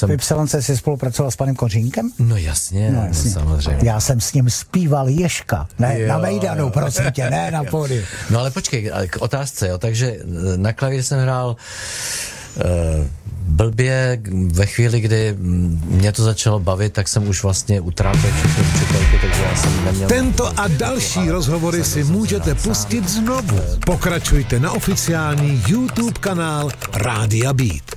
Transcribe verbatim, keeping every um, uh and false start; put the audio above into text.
jsem... V Ypsilonce jsi spolupracoval s panem Kořínkem? No jasně, no, jasně. samozřejmě. Já jsem s ním zpíval Ježka, ne jo. Na Mejdanu, prosím tě, ne na pódiu. No ale počkej, k otázce, jo, takže na klavír jsem hrál uh, blbě, ve chvíli, kdy mě to začalo bavit, tak jsem už vlastně utrápil všechny učitelky, takže já jsem neměl... Tento a další rozhovory si můžete pustit znovu. Pokračujte na oficiální YouTube kanál Rádia Beat.